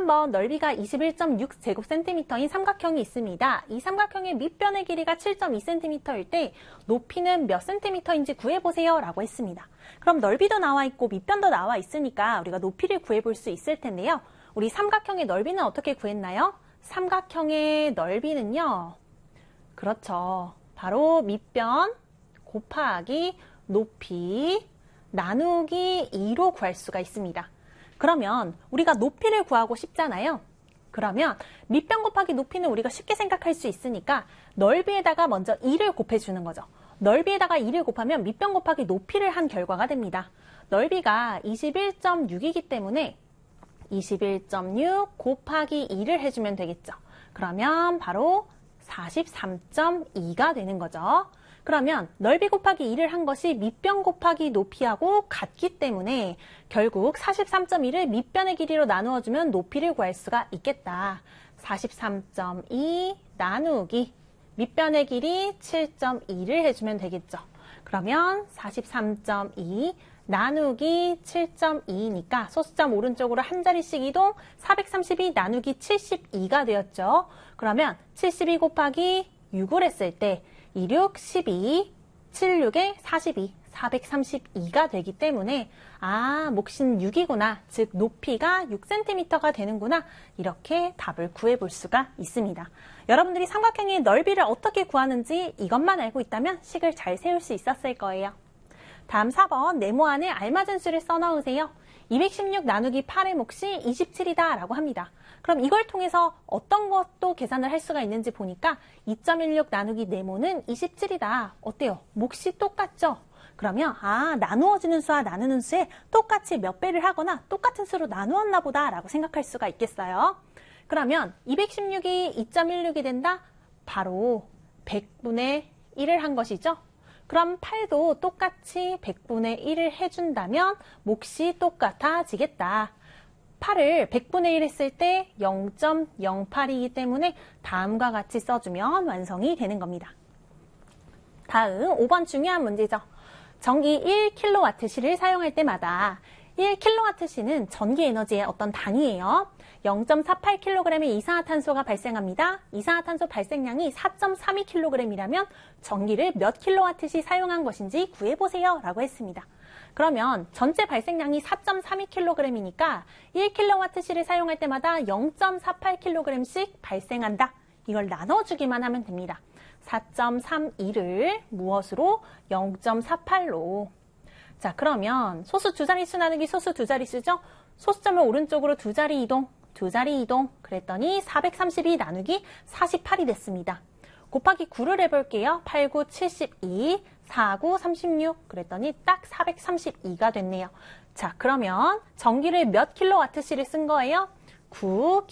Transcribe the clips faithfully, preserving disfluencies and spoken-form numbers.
삼 번 넓이가 이십일 점 육 제곱센티미터인 삼각형이 있습니다. 이 삼각형의 밑변의 길이가 칠 점 이 센티미터일 때 높이는 몇 센티미터인지 구해보세요 라고 했습니다. 그럼 넓이도 나와 있고 밑변도 나와 있으니까 우리가 높이를 구해볼 수 있을 텐데요. 우리 삼각형의 넓이는 어떻게 구했나요? 삼각형의 넓이는요. 그렇죠. 바로 밑변 곱하기 높이 나누기 이로 구할 수가 있습니다. 그러면 우리가 높이를 구하고 싶잖아요. 그러면 밑변 곱하기 높이는 우리가 쉽게 생각할 수 있으니까 넓이에다가 먼저 이를 곱해주는 거죠. 넓이에다가 이를 곱하면 밑변 곱하기 높이를 한 결과가 됩니다. 넓이가 이십일 점 육이기 때문에 이십일 점 육 곱하기 이를 해주면 되겠죠. 그러면 바로 사십삼 점 이가 되는 거죠. 그러면 넓이 곱하기 이를 한 것이 밑변 곱하기 높이하고 같기 때문에 결국 사십삼 점 이를 밑변의 길이로 나누어주면 높이를 구할 수가 있겠다. 사십삼 점 이 나누기 밑변의 길이 칠 점 이를 해주면 되겠죠. 그러면 사십삼 점 이 나누기 칠 점 이니까 소수점 오른쪽으로 한 자리씩 이동 사백삼십이 나누기 칠십이가 되었죠. 그러면 칠십이 곱하기 육을 했을 때 이육, 십이, 칠육에 사십이, 사백삼십이가 되기 때문에 아, 몫은 육이구나. 즉 높이가 육 센티미터가 되는구나. 이렇게 답을 구해볼 수가 있습니다. 여러분들이 삼각형의 넓이를 어떻게 구하는지 이것만 알고 있다면 식을 잘 세울 수 있었을 거예요. 다음 사 번 네모 안에 알맞은 수를 써넣으세요. 이백십육 나누기 팔의 몫이 이십칠이다 라고 합니다. 그럼 이걸 통해서 어떤 것도 계산을 할 수가 있는지 보니까 이 점 일육 나누기 네모는 이십칠이다. 어때요? 몫이 똑같죠? 그러면 아 나누어지는 수와 나누는 수에 똑같이 몇 배를 하거나 똑같은 수로 나누었나 보다 라고 생각할 수가 있겠어요. 그러면 이백십육이 이 점 일육이 된다? 바로 백분의 일을 한 것이죠. 그럼 팔도 똑같이 백분의 일을 해준다면 몫이 똑같아지겠다. 팔을 백분의 일 했을 때 영 점 영팔이기 때문에 다음과 같이 써주면 완성이 되는 겁니다. 다음 오 번 중요한 문제죠. 전기 일 킬로와트시를 사용할 때마다 일 킬로와트시는 전기 에너지의 어떤 단위예요. 영 점 사팔 킬로그램의 이산화탄소가 발생합니다. 이산화탄소 발생량이 사 점 삼이 킬로그램이라면 전기를 몇 킬로와트시 사용한 것인지 구해보세요 라고 했습니다. 그러면 전체 발생량이 사 점 삼이 킬로그램이니까 일 킬로와트시를 사용할 때마다 영 점 사팔 킬로그램씩 발생한다. 이걸 나눠주기만 하면 됩니다. 사 점 삼이를 무엇으로? 영 점 사팔로. 자, 그러면 소수 두 자릿수 나누기 소수 두 자릿수죠? 소수점을 오른쪽으로 두 자리 이동, 두 자리 이동. 그랬더니 사백삼십이 나누기 사십팔이 됐습니다. 곱하기 구를 해볼게요. 팔, 구, 칠십이, 사, 구, 삼십육. 그랬더니 딱 사백삼십이가 됐네요. 자, 그러면 전기를 몇 킬로와트시를 쓴 거예요? 구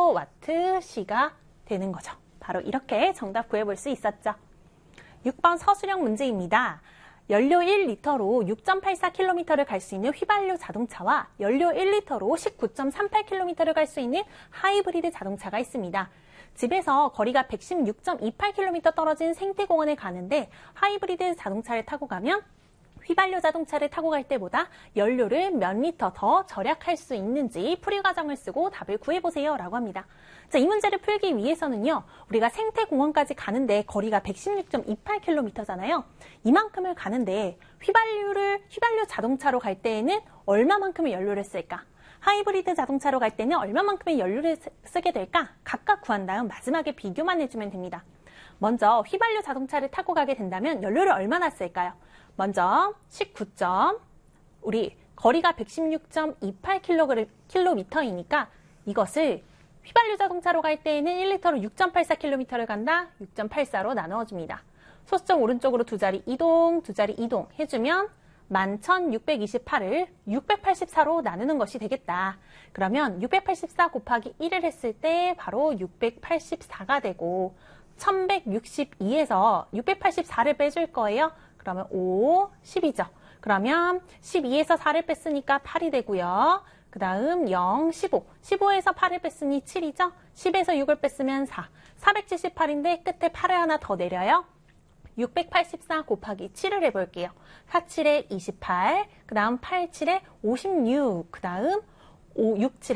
킬로와트시가 되는 거죠. 바로 이렇게 정답 구해볼 수 있었죠. 육 번 서술형 문제입니다. 연료 일 리터로 육 점 팔사 킬로미터를 갈 수 있는 휘발유 자동차와 연료 일 리터로 십구 점 삼팔 킬로미터를 갈 수 있는 하이브리드 자동차가 있습니다. 집에서 거리가 백십육 점 이팔 킬로미터 떨어진 생태공원에 가는데 하이브리드 자동차를 타고 가면 휘발유 자동차를 타고 갈 때보다 연료를 몇 리터 더 절약할 수 있는지 풀이 과정을 쓰고 답을 구해보세요 라고 합니다. 자, 이 문제를 풀기 위해서는요. 우리가 생태공원까지 가는데 거리가 백십육 점 이팔 킬로미터잖아요. 이만큼을 가는데 휘발유를 휘발유 자동차로 갈 때에는 얼마만큼의 연료를 쓸까? 하이브리드 자동차로 갈 때는 얼마만큼의 연료를 쓰게 될까? 각각 구한 다음 마지막에 비교만 해주면 됩니다. 먼저 휘발유 자동차를 타고 가게 된다면 연료를 얼마나 쓸까요? 먼저 십구 점, 우리 거리가 백십육 점 이팔 킬로미터이니까 이것을 휘발유 자동차로 갈 때에는 일 리터로 육 점 팔사 킬로미터를 간다. 육 점 팔사로 나누어줍니다. 소수점 오른쪽으로 두 자리 이동, 두 자리 이동 해주면 만 천육백이십팔을 육백팔십사로 나누는 것이 되겠다. 그러면 육백팔십사 곱하기 일을 했을 때 바로 육백팔십사가 되고 천백육십이에서 육백팔십사를 빼줄 거예요. 그러면 오, 십이죠. 그러면 십이에서 사를 뺐으니까 팔이 되고요. 그 다음 영, 십오. 십오에서 팔을 뺐으니 칠이죠. 십에서 육을 뺐으면 사. 사백칠십팔인데 끝에 팔을 하나 더 내려요. 육백팔십사 곱하기 칠을 해볼게요. 사, 칠에 이십팔, 그 다음 팔, 칠에 오십육, 그 다음 오, 육, 칠에